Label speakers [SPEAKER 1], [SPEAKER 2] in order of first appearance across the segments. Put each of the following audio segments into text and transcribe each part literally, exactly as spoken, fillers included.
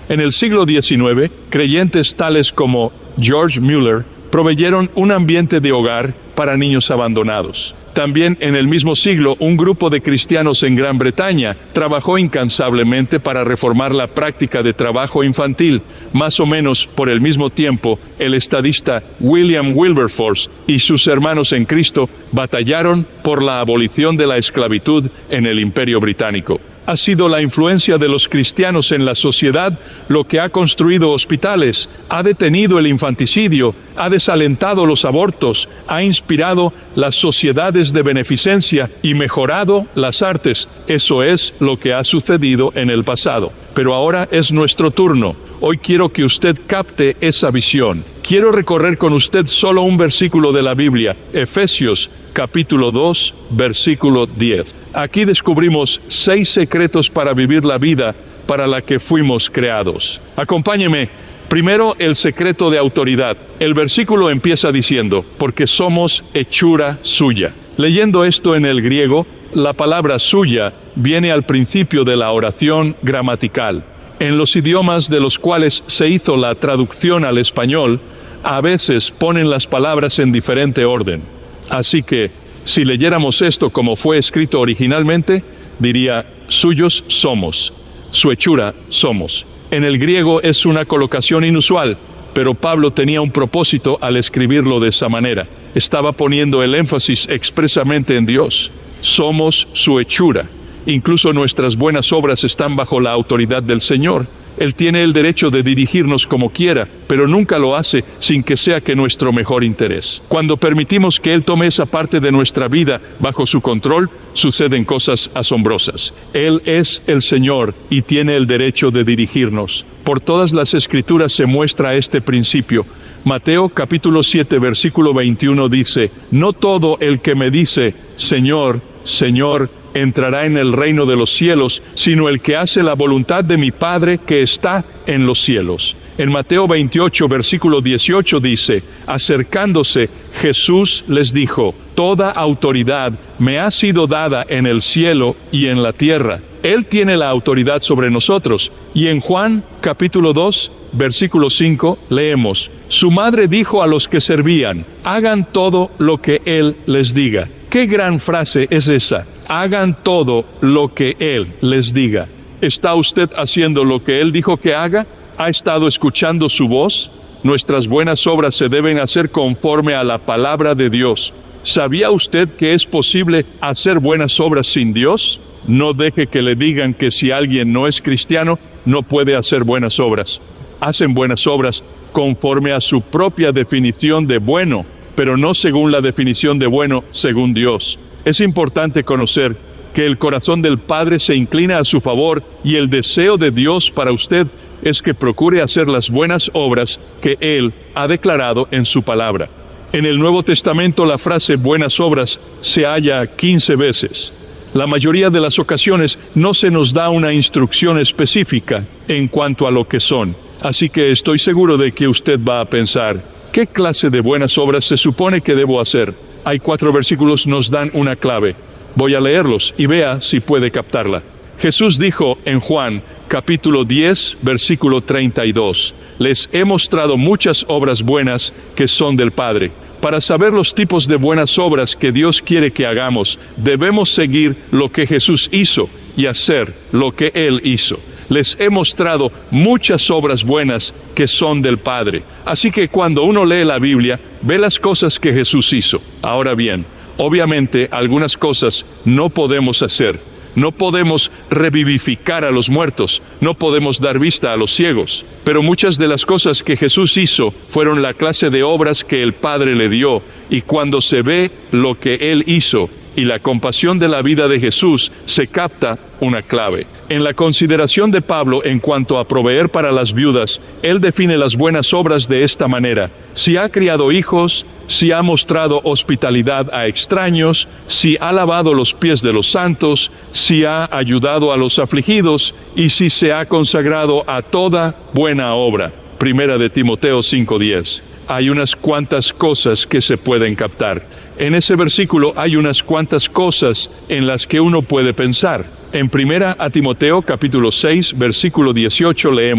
[SPEAKER 1] En el siglo diecinueve, creyentes tales como George Mueller proveyeron un ambiente de hogar para niños abandonados. También en el mismo siglo, un grupo de cristianos en Gran Bretaña trabajó incansablemente para reformar la práctica de trabajo infantil. Más o menos por el mismo tiempo, el estadista William Wilberforce y sus hermanos en Cristo batallaron por la abolición de la esclavitud en el Imperio Británico. Ha sido la influencia de los cristianos en la sociedad lo que ha construido hospitales, ha detenido el infanticidio, ha desalentado los abortos, ha inspirado las sociedades de beneficencia y mejorado las artes. Eso es lo que ha sucedido en el pasado. Pero ahora es nuestro turno. Hoy quiero que usted capte esa visión. Quiero recorrer con usted solo un versículo de la Biblia, Efesios capítulo dos, versículo diez. Aquí descubrimos seis secretos para vivir la vida para la que fuimos creados. Acompáñeme. Primero, el secreto de autoridad. El versículo empieza diciendo, porque somos hechura suya. Leyendo esto en el griego, la palabra suya viene al principio de la oración gramatical. En los idiomas de los cuales se hizo la traducción al español, a veces ponen las palabras en diferente orden. Así que, si leyéramos esto como fue escrito originalmente, diría, suyos somos, su hechura somos. En el griego es una colocación inusual, pero Pablo tenía un propósito al escribirlo de esa manera. Estaba poniendo el énfasis expresamente en Dios. Somos su hechura. Incluso nuestras buenas obras están bajo la autoridad del Señor. Él tiene el derecho de dirigirnos como quiera, pero nunca lo hace sin que sea que nuestro mejor interés. Cuando permitimos que Él tome esa parte de nuestra vida bajo su control, suceden cosas asombrosas. Él es el Señor y tiene el derecho de dirigirnos. Por todas las Escrituras se muestra este principio. Mateo capítulo siete, versículo veintiuno dice, no todo el que me dice, Señor, Señor, entrará en el reino de los cielos, sino el que hace la voluntad de mi Padre que está en los cielos. En Mateo veintiocho, versículo dieciocho dice, acercándose, Jesús les dijo, toda autoridad me ha sido dada en el cielo y en la tierra. Él tiene la autoridad sobre nosotros. Y en Juan capítulo dos, versículo cinco, leemos, su madre dijo a los que servían, hagan todo lo que Él les diga. ¡Qué gran frase es esa! Hagan todo lo que Él les diga. ¿Está usted haciendo lo que Él dijo que haga? ¿Ha estado escuchando su voz? Nuestras buenas obras se deben hacer conforme a la palabra de Dios. ¿Sabía usted que es posible hacer buenas obras sin Dios? No deje que le digan que si alguien no es cristiano, no puede hacer buenas obras. Hacen buenas obras conforme a su propia definición de bueno, pero no según la definición de bueno según Dios. Es importante conocer que el corazón del Padre se inclina a su favor y el deseo de Dios para usted es que procure hacer las buenas obras que Él ha declarado en su palabra. En el Nuevo Testamento la frase buenas obras se halla quince veces. La mayoría de las ocasiones no se nos da una instrucción específica en cuanto a lo que son. Así que estoy seguro de que usted va a pensar, ¿qué clase de buenas obras se supone que debo hacer? Hay cuatro versículos que nos dan una clave. Voy a leerlos y vea si puede captarla. Jesús dijo en Juan, capítulo diez, versículo treinta y dos, les he mostrado muchas obras buenas que son del Padre. Para saber los tipos de buenas obras que Dios quiere que hagamos, debemos seguir lo que Jesús hizo y hacer lo que Él hizo. Les he mostrado muchas obras buenas que son del Padre. Así que cuando uno lee la Biblia, ve las cosas que Jesús hizo. Ahora bien, obviamente algunas cosas no podemos hacer. No podemos revivificar a los muertos, no podemos dar vista a los ciegos. Pero muchas de las cosas que Jesús hizo fueron la clase de obras que el Padre le dio. Y cuando se ve lo que Él hizo y la compasión de la vida de Jesús, se capta una clave. En la consideración de Pablo en cuanto a proveer para las viudas, él define las buenas obras de esta manera. Si ha criado hijos, si ha mostrado hospitalidad a extraños, si ha lavado los pies de los santos, si ha ayudado a los afligidos y si se ha consagrado a toda buena obra. Primera de Timoteo cinco diez. Hay unas cuantas cosas que se pueden captar. En ese versículo hay unas cuantas cosas en las que uno puede pensar. En Primera a Timoteo capítulo seis, versículo dieciocho leemos,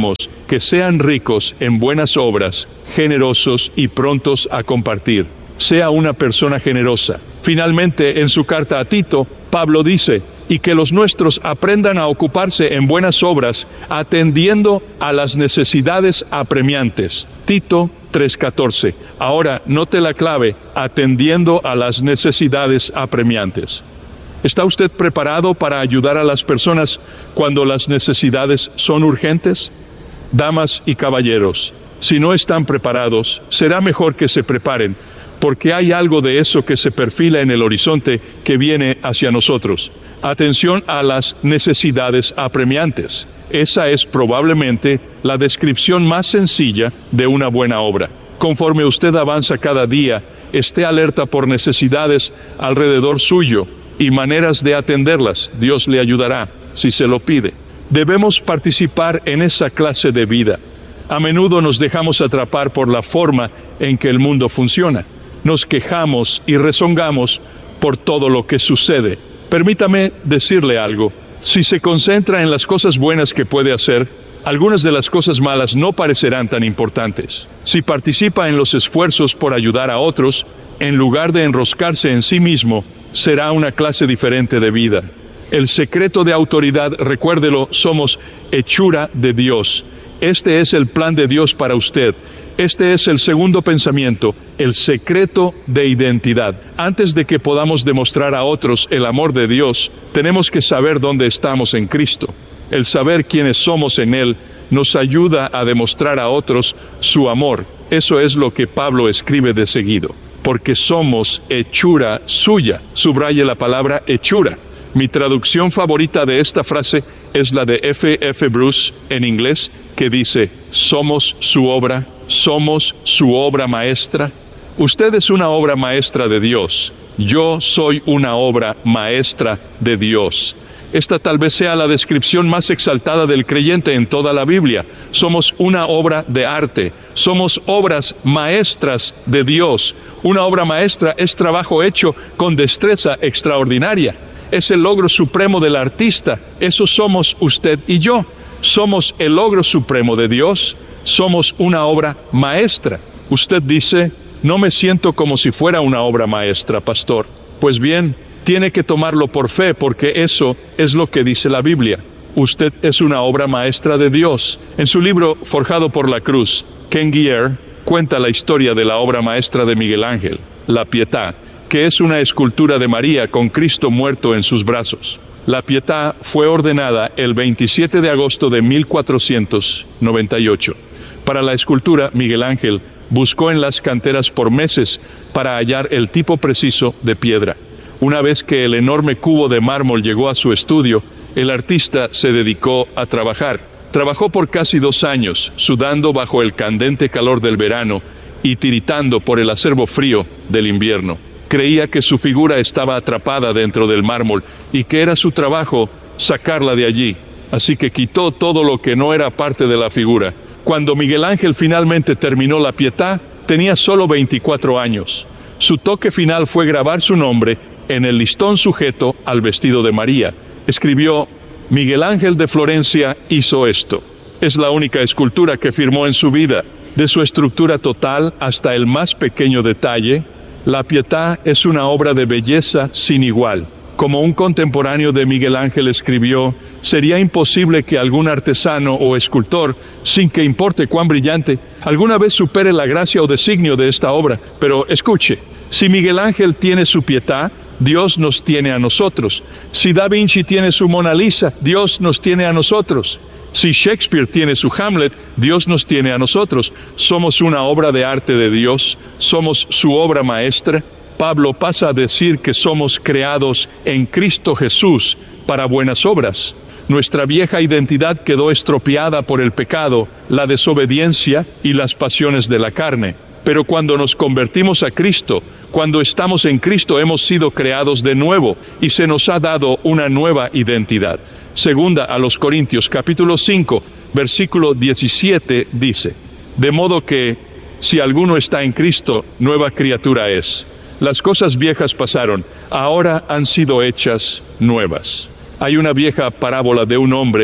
[SPEAKER 1] que sean ricos en buenas obras, generosos y prontos a compartir. Sea una persona generosa. Finalmente, en su carta a Tito, Pablo dice, y que los nuestros aprendan a ocuparse en buenas obras, atendiendo a las necesidades apremiantes. Tito tres catorce. Ahora, note la clave, atendiendo a las necesidades apremiantes. ¿Está usted preparado para ayudar a las personas cuando las necesidades son urgentes? Damas y caballeros, si no están preparados, será mejor que se preparen, porque hay algo de eso que se perfila en el horizonte que viene hacia nosotros. Atención a las necesidades apremiantes. Esa es probablemente la descripción más sencilla de una buena obra. Conforme usted avanza cada día, esté alerta por necesidades alrededor suyo y maneras de atenderlas. Dios le ayudará, si se lo pide. Debemos participar en esa clase de vida. A menudo nos dejamos atrapar por la forma en que el mundo funciona. Nos quejamos y rezongamos por todo lo que sucede. Permítame decirle algo. Si se concentra en las cosas buenas que puede hacer, algunas de las cosas malas no parecerán tan importantes. Si participa en los esfuerzos por ayudar a otros, en lugar de enroscarse en sí mismo, será una clase diferente de vida. El secreto de autoridad, recuérdelo, somos hechura de Dios. Este es el plan de Dios para usted. Este es el segundo pensamiento, el secreto de identidad. Antes de que podamos demostrar a otros el amor de Dios, tenemos que saber dónde estamos en Cristo. El saber quiénes somos en Él nos ayuda a demostrar a otros su amor. Eso es lo que Pablo escribe de seguido. Porque somos hechura suya. Subraye la palabra hechura. Mi traducción favorita de esta frase es la de F F Bruce en inglés, que dice, somos su obra, somos su obra maestra. Usted es una obra maestra de Dios. Yo soy una obra maestra de Dios. Esta tal vez sea la descripción más exaltada del creyente en toda la Biblia. Somos una obra de arte. Somos obras maestras de Dios. Una obra maestra es trabajo hecho con destreza extraordinaria. Es el logro supremo del artista. Eso somos usted y yo. Somos el logro supremo de Dios. Somos una obra maestra. Usted dice, no me siento como si fuera una obra maestra, pastor. Pues bien, tiene que tomarlo por fe, porque eso es lo que dice la Biblia. Usted es una obra maestra de Dios. En su libro Forjado por la Cruz, Ken Gier cuenta la historia de la obra maestra de Miguel Ángel, La Pietà, que es una escultura de María con Cristo muerto en sus brazos. La Pietà fue ordenada el veintisiete de agosto de mil cuatrocientos noventa y ocho. Para la escultura, Miguel Ángel buscó en las canteras por meses para hallar el tipo preciso de piedra. Una vez que el enorme cubo de mármol llegó a su estudio, el artista se dedicó a trabajar. Trabajó por casi dos años, sudando bajo el candente calor del verano y tiritando por el acerbo frío del invierno. Creía que su figura estaba atrapada dentro del mármol y que era su trabajo sacarla de allí. Así que quitó todo lo que no era parte de la figura. Cuando Miguel Ángel finalmente terminó la Pietà, tenía solo veinticuatro años. Su toque final fue grabar su nombre en el listón sujeto al vestido de María. Escribió, Miguel Ángel de Florencia hizo esto. Es la única escultura que firmó en su vida. De su estructura total hasta el más pequeño detalle, la Pietà es una obra de belleza sin igual. Como un contemporáneo de Miguel Ángel escribió, sería imposible que algún artesano o escultor, sin que importe cuán brillante, alguna vez supere la gracia o designio de esta obra. Pero escuche, si Miguel Ángel tiene su Pietà, Dios nos tiene a nosotros. Si Da Vinci tiene su Mona Lisa, Dios nos tiene a nosotros. Si Shakespeare tiene su Hamlet, Dios nos tiene a nosotros. Somos una obra de arte de Dios, somos su obra maestra. Pablo pasa a decir que somos creados en Cristo Jesús para buenas obras. Nuestra vieja identidad quedó estropeada por el pecado, la desobediencia y las pasiones de la carne. Pero cuando nos convertimos a Cristo, cuando estamos en Cristo, hemos sido creados de nuevo y se nos ha dado una nueva identidad. Segunda a los Corintios, capítulo cinco, versículo diecisiete, dice, de modo que, si alguno está en Cristo, nueva criatura es. Las cosas viejas pasaron, ahora han sido hechas nuevas. Hay una vieja parábola de un hombre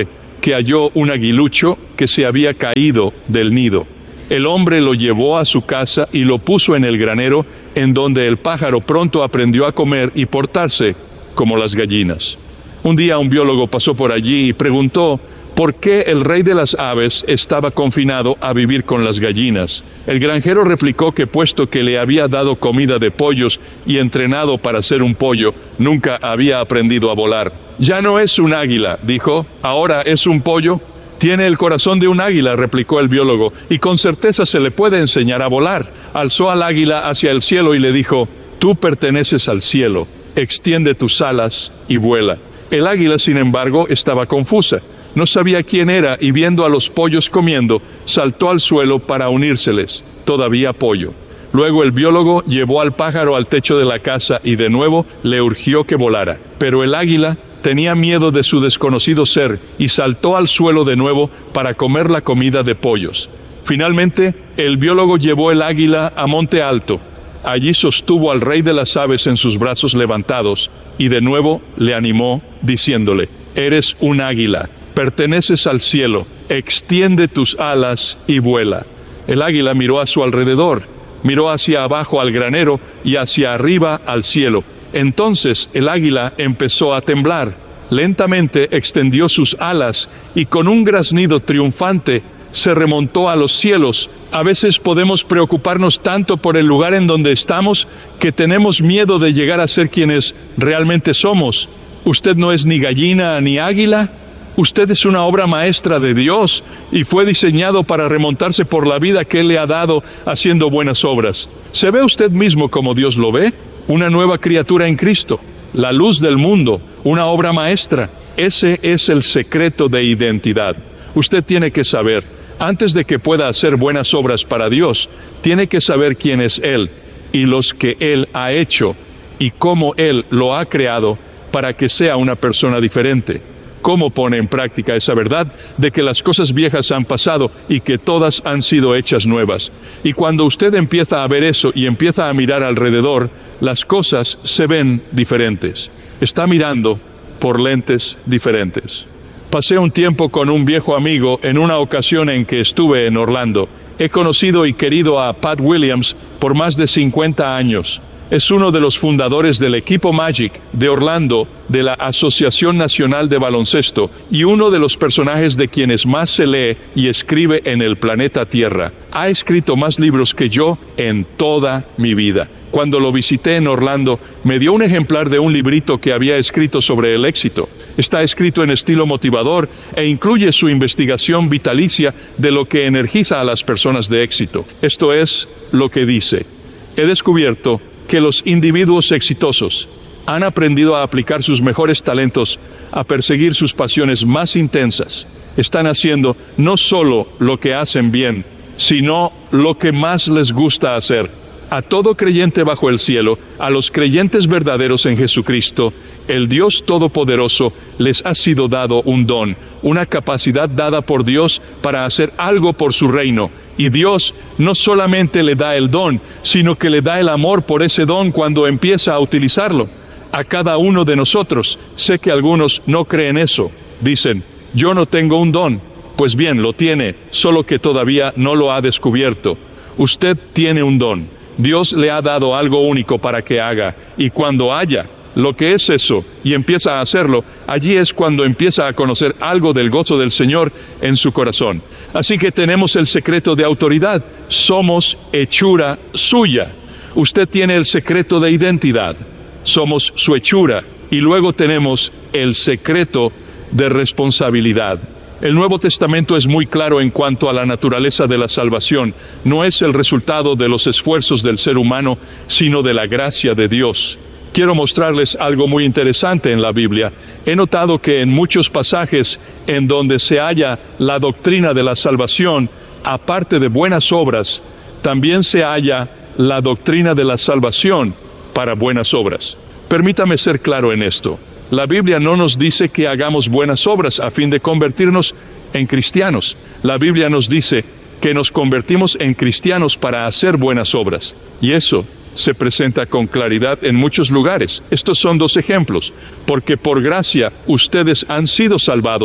[SPEAKER 1] que halló un aguilucho que se había caído del nido. El hombre lo llevó a su casa y lo puso en el granero, en donde el pájaro pronto aprendió a comer y portarse como las gallinas. Un día un biólogo pasó por allí y preguntó por qué el rey de las aves estaba confinado a vivir con las gallinas. El granjero replicó que puesto que le había dado comida de pollos y entrenado para ser un pollo, nunca había aprendido a volar. Ya no es un águila, dijo, ahora es un pollo. Tiene el corazón de un águila, replicó el biólogo, y con certeza se le puede enseñar a volar. Alzó al águila hacia el cielo y le dijo, tú perteneces al cielo, extiende tus alas y vuela. El águila, sin embargo, estaba confusa. No sabía quién era y viendo a los pollos comiendo, saltó al suelo para unírseles. Todavía pollo. Luego el biólogo llevó al pájaro al techo de la casa y de nuevo le urgió que volara. Pero el águila tenía miedo de su desconocido ser y saltó al suelo de nuevo para comer la comida de pollos. Finalmente, el biólogo llevó el águila a Monte Alto. Allí sostuvo al rey de las aves en sus brazos levantados y de nuevo le animó, diciéndole, eres un águila, perteneces al cielo, extiende tus alas y vuela. El águila miró a su alrededor, miró hacia abajo al granero y hacia arriba al cielo. Entonces el águila empezó a temblar. Lentamente extendió sus alas y con un graznido triunfante se remontó a los cielos. A veces podemos preocuparnos tanto por el lugar en donde estamos que tenemos miedo de llegar a ser quienes realmente somos. Usted no es ni gallina ni águila. Usted es una obra maestra de Dios y fue diseñado para remontarse por la vida que Él le ha dado haciendo buenas obras. ¿Se ve usted mismo como Dios lo ve? Una nueva criatura en Cristo, la luz del mundo, una obra maestra. Ese es el secreto de identidad. Usted tiene que saber, antes de que pueda hacer buenas obras para Dios, tiene que saber quién es Él y los que Él ha hecho y cómo Él lo ha creado para que sea una persona diferente. Cómo pone en práctica esa verdad de que las cosas viejas han pasado y que todas han sido hechas nuevas. Y cuando usted empieza a ver eso y empieza a mirar alrededor, las cosas se ven diferentes. Está mirando por lentes diferentes. Pasé un tiempo con un viejo amigo en una ocasión en que estuve en Orlando. He conocido y querido a Pat Williams por más de cincuenta años. Es uno de los fundadores del equipo Magic de Orlando, de la Asociación Nacional de Baloncesto, y uno de los personajes de quienes más se lee y escribe en el planeta Tierra. Ha escrito más libros que yo en toda mi vida. Cuando lo visité en Orlando, me dio un ejemplar de un librito que había escrito sobre el éxito. Está escrito en estilo motivador e incluye su investigación vitalicia de lo que energiza a las personas de éxito. Esto es lo que dice: he descubierto que los individuos exitosos han aprendido a aplicar sus mejores talentos a perseguir sus pasiones más intensas. Están haciendo no solo lo que hacen bien, sino lo que más les gusta hacer. A todo creyente bajo el cielo, a los creyentes verdaderos en Jesucristo, el Dios Todopoderoso les ha sido dado un don, una capacidad dada por Dios para hacer algo por su reino. Y Dios no solamente le da el don, sino que le da el amor por ese don cuando empieza a utilizarlo. A cada uno de nosotros, sé que algunos no creen eso. Dicen, yo no tengo un don. Pues bien, lo tiene, solo que todavía no lo ha descubierto. Usted tiene un don. Dios le ha dado algo único para que haga, y cuando haya lo que es eso, y empieza a hacerlo, allí es cuando empieza a conocer algo del gozo del Señor en su corazón. Así que tenemos el secreto de autoridad. Somos hechura suya. Usted tiene el secreto de identidad. Somos su hechura. Y luego tenemos el secreto de responsabilidad. El Nuevo Testamento es muy claro en cuanto a la naturaleza de la salvación. No es el resultado de los esfuerzos del ser humano, sino de la gracia de Dios. Quiero mostrarles algo muy interesante en la Biblia. He notado que en muchos pasajes en donde se halla la doctrina de la salvación, aparte de buenas obras, también se halla la doctrina de la salvación para buenas obras. Permítame ser claro en esto. La Biblia no nos dice que hagamos buenas obras a fin de convertirnos en cristianos. La Biblia nos dice que nos convertimos en cristianos para hacer buenas obras. Y eso se presenta con claridad en muchos lugares. Estos son dos ejemplos. Porque por gracia ustedes han sido salvados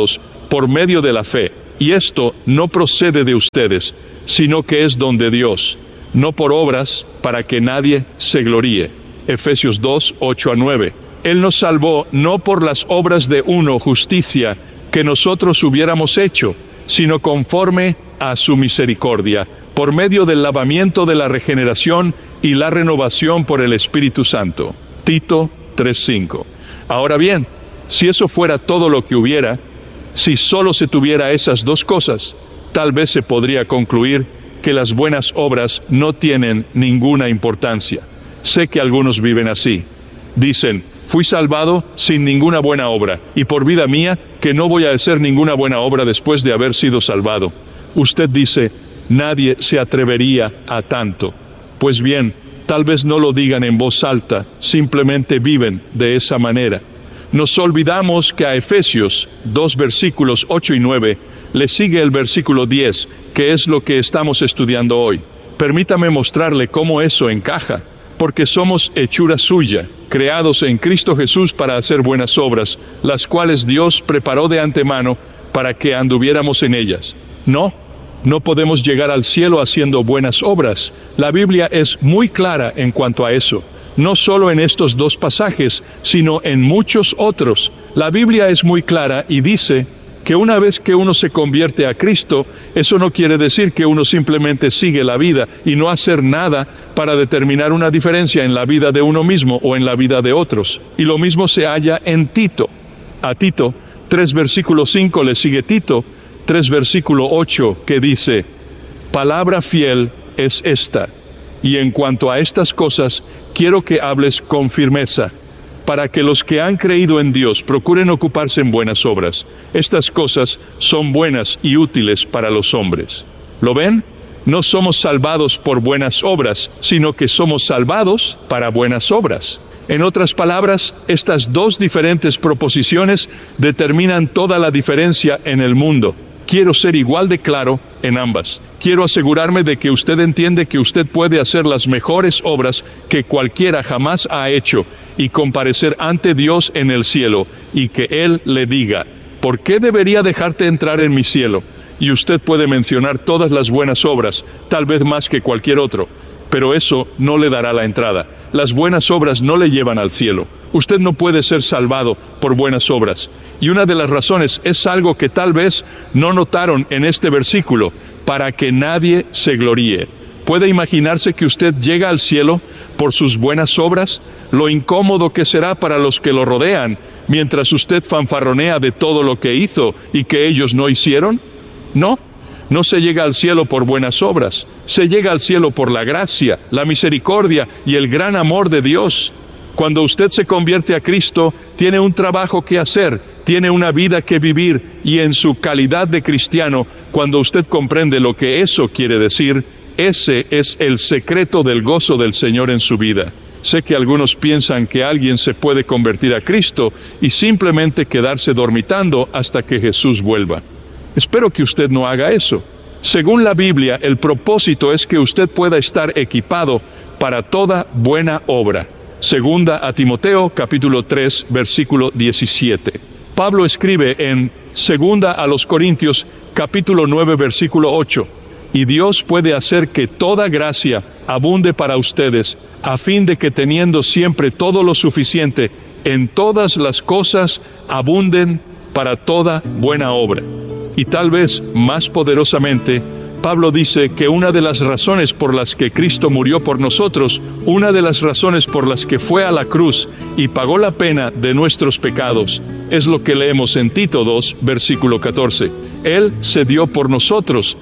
[SPEAKER 1] por medio de la fe, y esto no procede de ustedes, sino que es don de Dios, no por obras, para que nadie se gloríe. Efesios dos, ocho a nueve. Él nos salvó no por las obras de uno, justicia, que nosotros hubiéramos hecho, sino conforme a su misericordia, por medio del lavamiento de la regeneración y la renovación por el Espíritu Santo. Tito tres, cinco. Ahora bien, si eso fuera todo lo que hubiera, si solo se tuviera esas dos cosas, tal vez se podría concluir que las buenas obras no tienen ninguna importancia. Sé que algunos viven así. Dicen, fui salvado sin ninguna buena obra, y por vida mía, que no voy a hacer ninguna buena obra después de haber sido salvado. Usted dice, nadie se atrevería a tanto. Pues bien, tal vez no lo digan en voz alta, simplemente viven de esa manera. Nos olvidamos que a Efesios dos versículos ocho y nueve le sigue el versículo diez, que es lo que estamos estudiando hoy. Permítame mostrarle cómo eso encaja, porque somos hechura suya, creados en Cristo Jesús para hacer buenas obras, las cuales Dios preparó de antemano para que anduviéramos en ellas. No, no podemos llegar al cielo haciendo buenas obras. La Biblia es muy clara en cuanto a eso. No solo en estos dos pasajes, sino en muchos otros. La Biblia es muy clara y dice que una vez que uno se convierte a Cristo, eso no quiere decir que uno simplemente sigue la vida y no hacer nada para determinar una diferencia en la vida de uno mismo o en la vida de otros. Y lo mismo se halla en Tito. A Tito, tres versículo cinco le sigue Tito, tres versículo ocho, que dice, palabra fiel es esta, y en cuanto a estas cosas, quiero que hables con firmeza, para que los que han creído en Dios procuren ocuparse en buenas obras. Estas cosas son buenas y útiles para los hombres. ¿Lo ven? No somos salvados por buenas obras, sino que somos salvados para buenas obras. En otras palabras, estas dos diferentes proposiciones determinan toda la diferencia en el mundo. Quiero ser igual de claro en ambas. Quiero asegurarme de que usted entiende que usted puede hacer las mejores obras que cualquiera jamás ha hecho y comparecer ante Dios en el cielo y que Él le diga, ¿por qué debería dejarte entrar en mi cielo? Y usted puede mencionar todas las buenas obras, tal vez más que cualquier otro, pero eso no le dará la entrada. Las buenas obras no le llevan al cielo. Usted no puede ser salvado por buenas obras. Y una de las razones es algo que tal vez no notaron en este versículo, para que nadie se gloríe. ¿Puede imaginarse que usted llega al cielo por sus buenas obras? Lo incómodo que será para los que lo rodean, mientras usted fanfarronea de todo lo que hizo y que ellos no hicieron. No. No se llega al cielo por buenas obras, se llega al cielo por la gracia, la misericordia y el gran amor de Dios. Cuando usted se convierte a Cristo, tiene un trabajo que hacer, tiene una vida que vivir, y en su calidad de cristiano, cuando usted comprende lo que eso quiere decir, ese es el secreto del gozo del Señor en su vida. Sé que algunos piensan que alguien se puede convertir a Cristo y simplemente quedarse dormitando hasta que Jesús vuelva. Espero que usted no haga eso. Según la Biblia, el propósito es que usted pueda estar equipado para toda buena obra. Segunda a Timoteo, capítulo tres, versículo diecisiete. Pablo escribe en Segunda a los Corintios, capítulo nueve, versículo ocho. Y Dios puede hacer que toda gracia abunde para ustedes, a fin de que teniendo siempre todo lo suficiente, en todas las cosas abunden para toda buena obra. Y tal vez más poderosamente, Pablo dice que una de las razones por las que Cristo murió por nosotros, una de las razones por las que fue a la cruz y pagó la pena de nuestros pecados, es lo que leemos en Tito dos, versículo catorce. Él se dio por nosotros.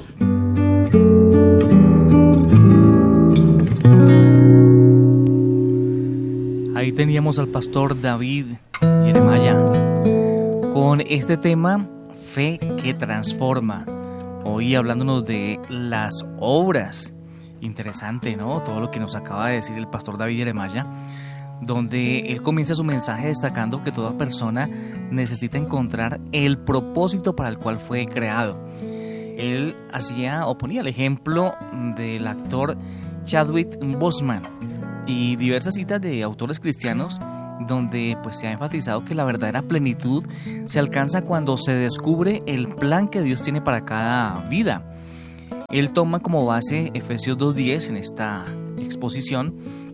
[SPEAKER 2] Ahí teníamos al pastor David Jeremiah con este tema, fe que transforma. Hoy hablándonos de las obras. Interesante, ¿no? Todo lo que nos acaba de decir el pastor David Jeremiah, donde él comienza su mensaje destacando que toda persona necesita encontrar el propósito para el cual fue creado. Él hacía o ponía el ejemplo del actor Chadwick Boseman y diversas citas de autores cristianos donde pues se ha enfatizado que la verdadera plenitud se alcanza cuando se descubre el plan que Dios tiene para cada vida. Él toma como base Efesios dos diez en esta exposición,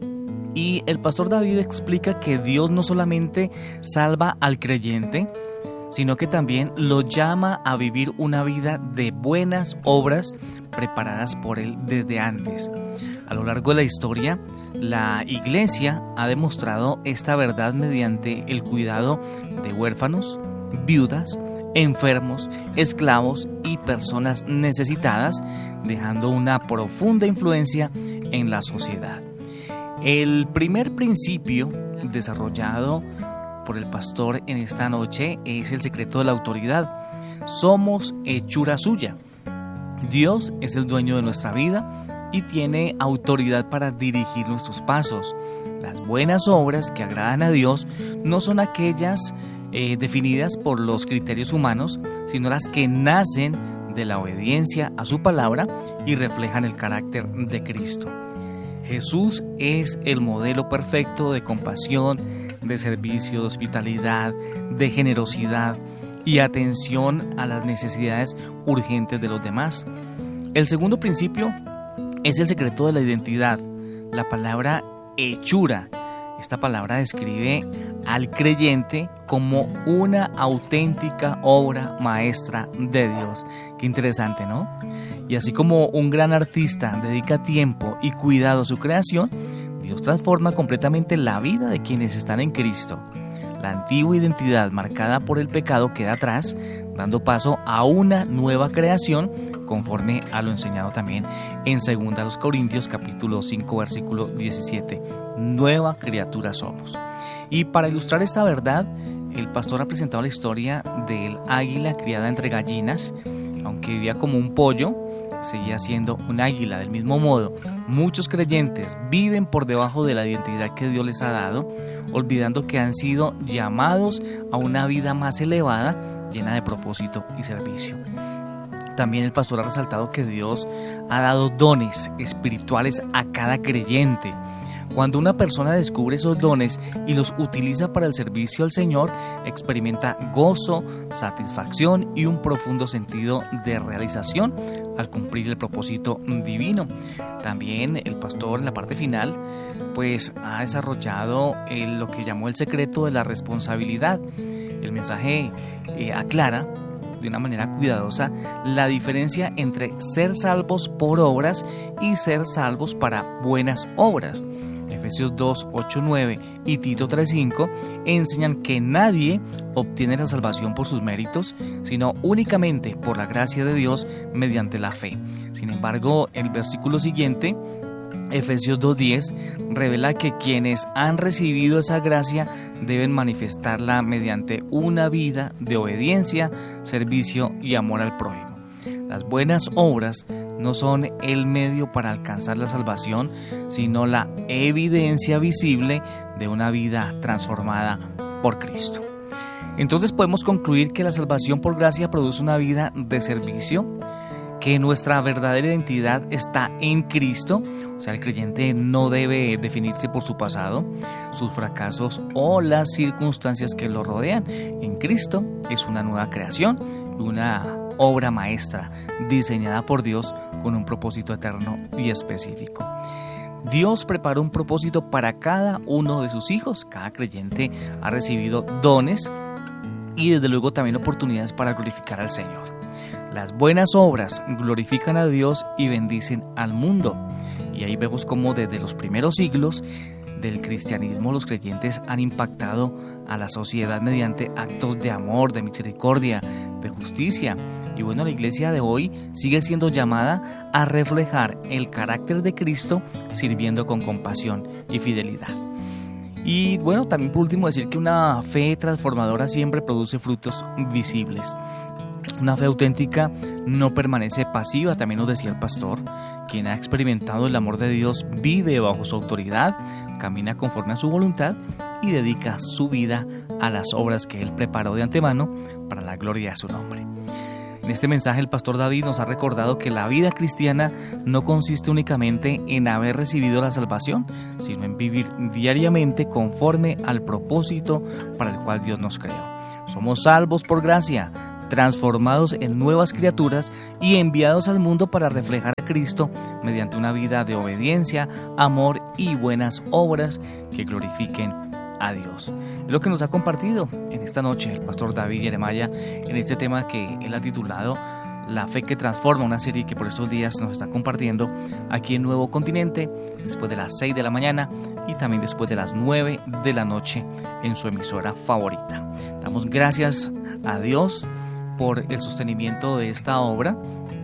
[SPEAKER 2] y el pastor David explica que Dios no solamente salva al creyente, sino que también lo llama a vivir una vida de buenas obras preparadas por Él desde antes. A lo largo de la historia, la Iglesia ha demostrado esta verdad mediante el cuidado de huérfanos, viudas, enfermos, esclavos y personas necesitadas, dejando una profunda influencia en la sociedad. El primer principio desarrollado por el pastor en esta noche es el secreto de la autoridad. Somos hechura suya. Dios es el dueño de nuestra vida y tiene autoridad para dirigir nuestros pasos. Las buenas obras que agradan a Dios no son aquellas eh, definidas por los criterios humanos, sino las que nacen de la obediencia a su palabra y reflejan el carácter de Cristo. Jesús es el modelo perfecto de compasión, de servicio, de hospitalidad, de generosidad y atención a las necesidades urgentes de los demás. El segundo principio es el secreto de la identidad. La palabra hechura, esta palabra describe al creyente como una auténtica obra maestra de Dios. Qué interesante, ¿no? Y así como un gran artista dedica tiempo y cuidado a su creación, Dios transforma completamente la vida de quienes están en Cristo. La antigua identidad marcada por el pecado queda atrás, dando paso a una nueva creación, conforme a lo enseñado también en segunda Corintios capítulo cinco versículo diecisiete. Nueva criatura somos. Y para ilustrar esta verdad, el pastor ha presentado la historia del águila criada entre gallinas. Aunque vivía como un pollo, seguía siendo un águila. Del mismo modo, muchos creyentes viven por debajo de la identidad que Dios les ha dado, olvidando que han sido llamados a una vida más elevada, llena de propósito y servicio. También el pastor ha resaltado que Dios ha dado dones espirituales a cada creyente. Cuando una persona descubre esos dones y los utiliza para el servicio al Señor, experimenta gozo, satisfacción y un profundo sentido de realización al cumplir el propósito divino. También el pastor en la parte final pues ha desarrollado el, lo que llamó el secreto de la responsabilidad. El mensaje eh, aclara de una manera cuidadosa la diferencia entre ser salvos por obras y ser salvos para buenas obras. Efesios dos, ocho, nueve y Tito tres, cinco enseñan que nadie obtiene la salvación por sus méritos, sino únicamente por la gracia de Dios mediante la fe. Sin embargo, el versículo siguiente, Efesios dos diez, revela que quienes han recibido esa gracia deben manifestarla mediante una vida de obediencia, servicio y amor al prójimo. Las buenas obras no son el medio para alcanzar la salvación, sino la evidencia visible de una vida transformada por Cristo. Entonces podemos concluir que la salvación por gracia produce una vida de servicio, que nuestra verdadera identidad está en Cristo. O sea, el creyente no debe definirse por su pasado, sus fracasos o las circunstancias que lo rodean. En Cristo es una nueva creación, una obra maestra diseñada por Dios con un propósito eterno y específico. Dios preparó un propósito para cada uno de sus hijos. Cada creyente ha recibido dones y desde luego también oportunidades para glorificar al Señor. Las buenas obras glorifican a Dios y bendicen al mundo. Y ahí vemos cómo desde los primeros siglos del cristianismo los creyentes han impactado a la sociedad mediante actos de amor, de misericordia, de justicia. Y bueno, la iglesia de hoy sigue siendo llamada a reflejar el carácter de Cristo, sirviendo con compasión y fidelidad. Y bueno, también por último decir que una fe transformadora siempre produce frutos visibles. Una fe auténtica no permanece pasiva, también nos decía el pastor. Quien ha experimentado el amor de Dios vive bajo su autoridad, camina conforme a su voluntad y dedica su vida a las obras que Él preparó de antemano para la gloria de su nombre. En este mensaje el pastor David nos ha recordado que la vida cristiana no consiste únicamente en haber recibido la salvación, sino en vivir diariamente conforme al propósito para el cual Dios nos creó. Somos salvos por gracia, transformados en nuevas criaturas y enviados al mundo para reflejar a Cristo mediante una vida de obediencia, amor y buenas obras que glorifiquen a Dios. Es lo que nos ha compartido en esta noche el pastor David Yeremaya en este tema que él ha titulado La fe que transforma, una serie que por estos días nos está compartiendo aquí en Nuevo Continente, después de las seis de la mañana y también después de las nueve de la noche en su emisora favorita. Damos gracias a Dios por el sostenimiento de esta obra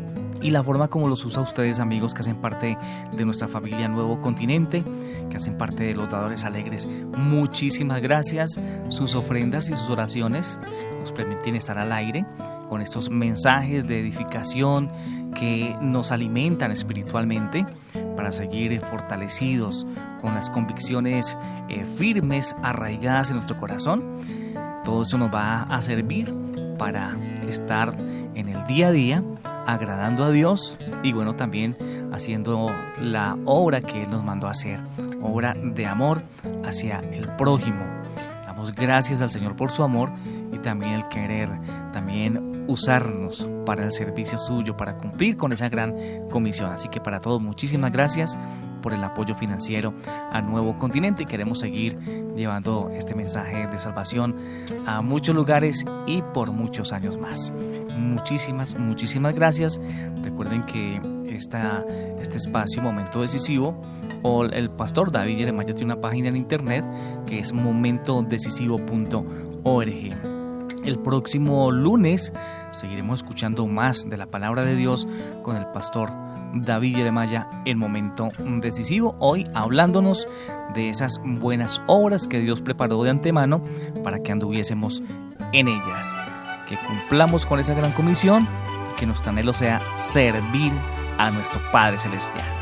[SPEAKER 2] y la forma como los usa ustedes, amigos que hacen parte de nuestra familia Nuevo Continente, que hacen parte de los dadores alegres. Muchísimas gracias. Sus ofrendas y sus oraciones nos permiten estar al aire con estos mensajes de edificación que nos alimentan espiritualmente para seguir fortalecidos con las convicciones eh, firmes, arraigadas en nuestro corazón. Todo eso nos va a servir para estar en el día a día agradando a Dios y bueno, también haciendo la obra que Él nos mandó a hacer, obra de amor hacia el prójimo. Damos gracias al Señor por su amor y también el querer también usarnos para el servicio suyo, para cumplir con esa gran comisión. Así que para todos, muchísimas gracias por el apoyo financiero a Nuevo Continente y queremos seguir llevando este mensaje de salvación a muchos lugares y por muchos años más. Muchísimas, muchísimas gracias. Recuerden que esta, este espacio, Momento Decisivo, o el pastor David Yeremaya tiene una página en internet que es momento decisivo punto org. El próximo lunes seguiremos escuchando más de la palabra de Dios con el pastor David Yeremaya en Momento Decisivo, hoy hablándonos de esas buenas obras que Dios preparó de antemano para que anduviésemos en ellas, que cumplamos con esa gran comisión y que nuestro anhelo sea servir a nuestro Padre Celestial.